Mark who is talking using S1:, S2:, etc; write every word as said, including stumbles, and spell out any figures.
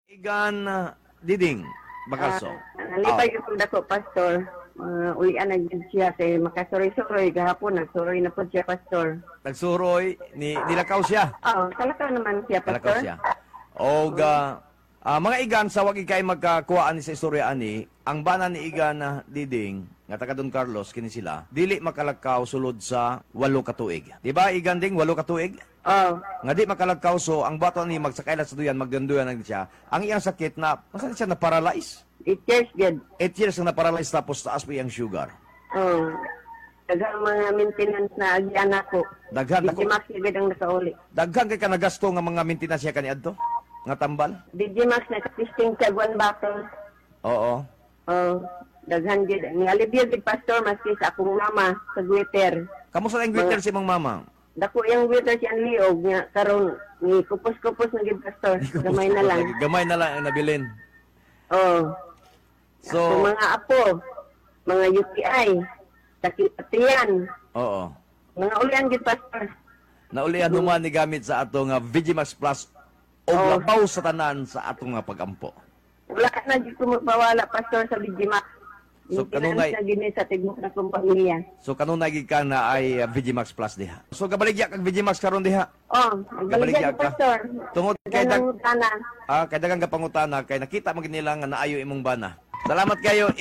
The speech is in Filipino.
S1: Igan uh, Diding Bakaso.
S2: Ah, nalipay ko dako pastor. Uh, ulian na gyud siya kay makasuroy-suroy gahapon nagsuroy na po siya pastor.
S1: Nagsuroy ni nilakaw siya.
S2: Oh, kalakaw naman siya
S1: Nilakaw
S2: pastor.
S1: siya. O ga ah, mga igan sa wag ikay magkakuhaan ni sa istorya ani, ang bana ni igan na Diding nga taga Don Carlos kini sila, dili makalakaw sulod sa walo ka tuig. Di ba igan ding walo ka tuig?
S2: Oh,
S1: Nga di makalakaw so ang bato ni magsakay sa duyan magdanduyan na siya. Ang iyang sakit na masan siya na paralyze.
S2: it cares good.
S1: eight years na na-paralyze tapos taas pa iyang sugar.
S2: Oh. Daghang mga maintenance na agi anak ko.
S1: Daghan
S2: Di
S1: ako.
S2: Max gid ang nakauli.
S1: Daghan kay ka nagasto nga mga maintenance siya kaniadto nga tambal.
S2: D J Max na testing sa one bottle.
S1: Oo.
S2: Oh, daghan gid. Ni alibyo gid pastor maski sa akong mama sa Twitter.
S1: Kamusta ang greeter si mong mama?
S2: Dako yang Twitter si ang liog nga karon ni kupos-kupos na gid pastor. Gamay na lang.
S1: Gamay na lang ang nabilin.
S2: Oh.
S1: So,
S2: Kung mga apo, mga U T I, sakit patiyan,
S1: oo.
S2: mga ulian gid pastor.
S1: Naulihan human ni gamit sa ato nga Vigimax Plus o
S2: Oo.
S1: labaw sa tanan sa ato nga pagampo.
S2: Wala na gid ko magpawala pastor sa Bijimak.
S1: So,
S2: So,
S1: kanunay-
S2: na gid ni sa tigmok na kong pamilya.
S1: So kanunay gid ka na ay uh, Vigimax Plus diha. So gabaligya kag Vigimax karon diha.
S2: Oh,
S1: Gabaligya
S2: nagbaligyan
S1: ka.
S2: pastor.
S1: Tungod kay dag
S2: Ganang tana.
S1: ah kay daghang kapangutana kay nakita mo gid nila nga naayo imong bana. Salamat kayo.